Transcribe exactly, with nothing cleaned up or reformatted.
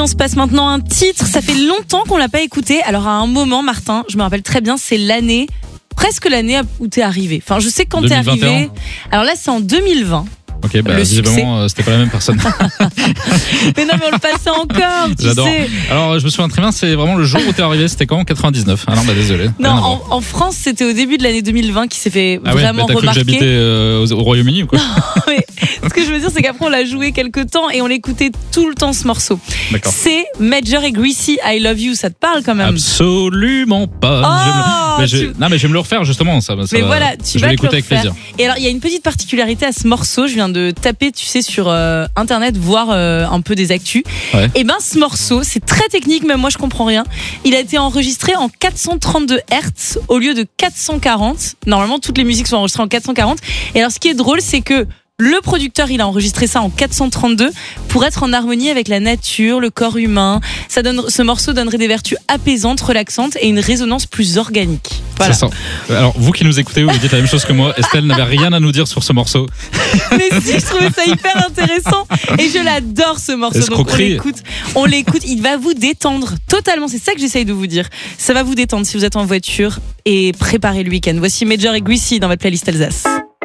se passe maintenant un titre. Ça fait longtemps qu'on l'a pas écouté. Alors à un moment, Martin, je me rappelle très bien, c'est l'année, presque l'année où t'es arrivé. Enfin, je sais quand t'es arrivé. Alors là, c'est en deux mille vingt. Ok, bah visiblement, euh, c'était pas la même personne. Mais non, mais on le passait encore, tu J'adore. sais. Alors, je me souviens très bien, c'est vraiment le jour où t'es arrivé, c'était quand en quatre-vingt-dix-neuf. Ah non, bah désolé. Non, en, en France, c'était au début de l'année deux mille vingt qui s'est fait ah vraiment ouais, bah, t'as remarquer. Cru que j'habitais euh, au, au Royaume-Uni ou quoi? Non, mais ce que je veux dire, c'est qu'après, on l'a joué quelques temps et on l'écoutait tout le temps, ce morceau. D'accord. C'est Major et Greasy, I Love You. Ça te parle quand même? Absolument pas. Oh, mais je... tu... Non, mais je vais me le refaire justement. Ça, ça mais va... voilà, tu je vas vais te le l'écouter avec refaire. plaisir. Et alors, il y a une petite particularité à ce morceau. Je viens de taper, tu sais, sur euh, internet, voir euh, un peu des actus. Ouais. Et ben, ce morceau, c'est très technique, même moi, je comprends rien. Il a été enregistré en quatre cent trente-deux hertz au lieu de quatre cent quarante. Normalement, toutes les musiques sont enregistrées en quatre cent quarante. Et alors, ce qui est drôle, c'est que le producteur, il a enregistré ça en quatre cent trente-deux pour être en harmonie avec la nature, le corps humain. Ça donne, ce morceau donnerait des vertus apaisantes, relaxantes et une résonance plus organique. Voilà. C'est ça. Alors, vous qui nous écoutez, vous dites la même chose que moi. Estelle n'avait rien à nous dire sur ce morceau. Mais si, je trouvais ça hyper intéressant et je l'adore ce morceau. Donc on l'écoute, on l'écoute, il va vous détendre totalement. C'est ça que j'essaye de vous dire. Ça va vous détendre si vous êtes en voiture et préparez le week-end. Voici Major et Greasy dans votre playlist Alsace.